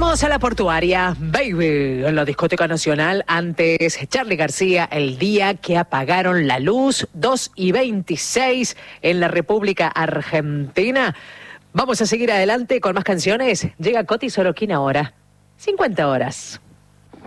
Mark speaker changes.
Speaker 1: Vamos a la portuaria, baby, en la discoteca nacional. Antes, Charly García, el día que apagaron la luz, 2:26 en la República Argentina. Vamos a seguir adelante con más canciones. Llega Coti Sorokin ahora, 50 horas.